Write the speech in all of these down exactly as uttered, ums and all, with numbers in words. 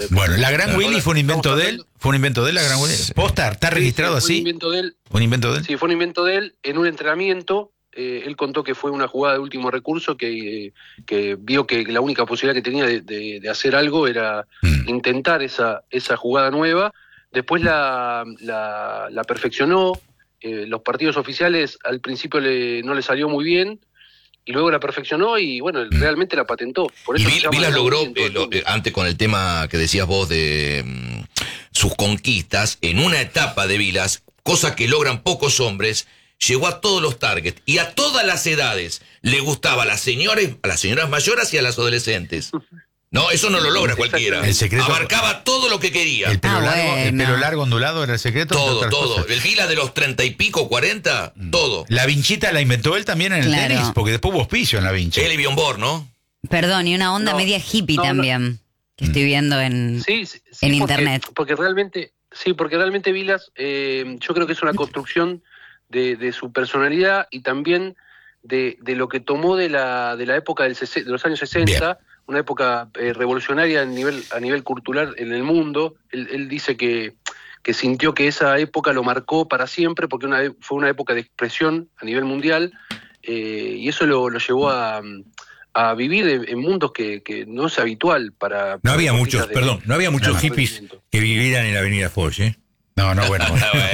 Bueno, la Gran Willy fue un invento de él. ¿Fue un invento de él, la Gran Willy? ¿Posta? ¿Está registrado sí, fue así? Un invento de él. ¿Un invento de él? Sí, fue un invento de él en un entrenamiento. Eh, él contó que fue una jugada de último recurso, que, eh, que vio que la única posibilidad que tenía de, de, de hacer algo era mm. intentar esa, esa jugada nueva. Después la, la, la perfeccionó. Eh, los partidos oficiales al principio le, no le salió muy bien, y luego la perfeccionó y bueno, mm. realmente la patentó. Por eso y Vilas logró, eh, lo, eh, antes con el tema que decías vos de mm, sus conquistas, en una etapa de Vilas, cosa que logran pocos hombres, llegó a todos los targets y a todas las edades. Le gustaba a las señoras, a las señoras mayores y a las adolescentes. No, eso no lo logra cualquiera. El secreto, abarcaba todo lo que quería. El pelo, ah, largo, bueno. el pelo largo ondulado era el secreto. Todo, todo. Cosas. El Vila de los treinta y pico, cuarenta, mm. todo. La vinchita la inventó él también en el claro. tenis, porque después hubo auspicio en la vincha. Él y Bionbor, ¿no? Perdón, y una onda no, media hippie no, también, no. que estoy viendo en, sí, sí, en porque, internet. Porque realmente, sí, porque realmente Vilas, eh, yo creo que es una construcción de, de su personalidad y también de, de lo que tomó de la, de la época del, de los años sesenta. Bien. Una época eh, revolucionaria a nivel, a nivel cultural en el mundo. Él, él dice que, que sintió que esa época lo marcó para siempre, porque una, fue una época de expresión a nivel mundial, eh, y eso lo, lo llevó a, a vivir en, en mundos que, que no es habitual para... No para había muchos, de, perdón, no había muchos hippies que vivieran en la avenida Foch, ¿eh? No, no, bueno.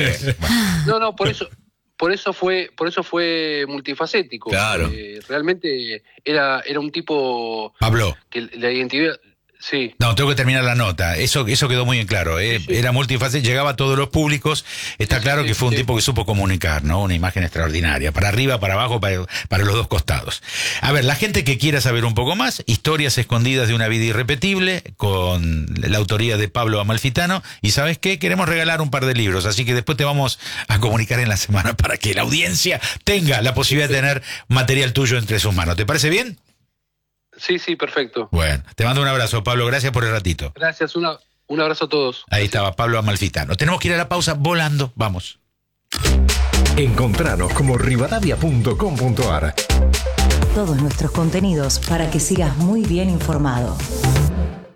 no, no, por eso... Por eso fue, por eso fue multifacético. Claro. Eh, realmente era, era un tipo Pablo. Que la identidad, sí. No, tengo que terminar la nota. Eso, eso quedó muy en claro. ¿eh? Sí, sí. Era multifacético, llegaba a todos los públicos. Está sí, claro sí, que fue un sí. tipo que supo comunicar, ¿no? Una imagen extraordinaria. Para arriba, para abajo, para, para los dos costados. A ver, la gente que quiera saber un poco más, Historias escondidas de una vida irrepetible, con la autoría de Pablo Amalfitano. Y ¿sabes qué? Queremos regalar un par de libros, así que después te vamos a comunicar en la semana para que la audiencia tenga la posibilidad de tener material tuyo entre sus manos. ¿Te parece bien? Sí, sí, perfecto. Bueno, te mando un abrazo, Pablo. Gracias por el ratito. Gracias, una, un abrazo a todos. Ahí estaba Pablo Amalfitano. Tenemos que ir a la pausa volando. Vamos. Encontranos como rivadavia punto com punto ar. Todos nuestros contenidos para que sigas muy bien informado.